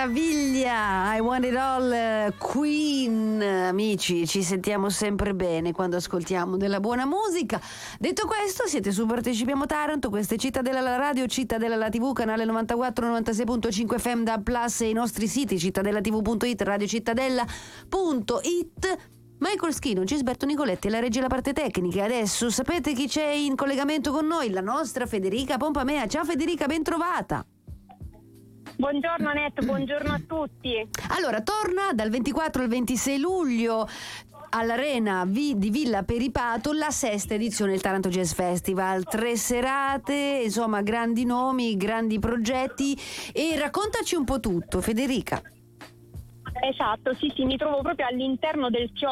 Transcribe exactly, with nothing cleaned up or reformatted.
meraviglia! I Want It All, Queen. Amici, ci sentiamo sempre bene quando ascoltiamo della buona musica. Detto questo, siete su Partecipiamo Taranto, questa è Cittadella la radio, Cittadella la tivù, canale novantaquattro novantasei punto cinque F M da Plus e i nostri siti cittadellatv punto it, radiocittadella punto it. Michael Schino, Gisberto Nicoletti e la regia e la parte tecnica. Adesso sapete chi c'è in collegamento con noi? La nostra Federica Pompamea. Ciao Federica, ben trovata. Buongiorno Annette, buongiorno a tutti. Allora, torna dal ventiquattro al ventisei luglio all'Arena di Villa Peripato la sesta edizione del Taranto Jazz Festival. Tre serate, insomma, grandi nomi, grandi progetti. E raccontaci un po' tutto, Federica. Esatto, sì sì, mi trovo proprio all'interno del